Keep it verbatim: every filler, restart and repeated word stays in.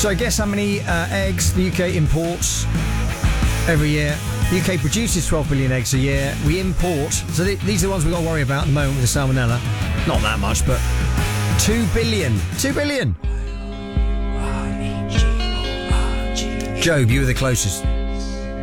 So guess how many uh, eggs the U K imports every year? The U K produces twelve billion eggs a year. We import, so th- these are the ones we've got to worry about at the moment with the salmonella. Not that much, but two billion. two billion! Job, you were the closest.